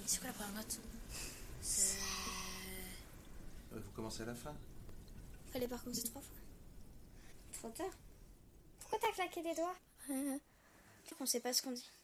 C'est quoi la première note? Vous commencez à la fin. Fallait pas recommencer 3 fois. Trop tard. Pourquoi t'as claqué des doigts? On sait pas ce qu'on dit.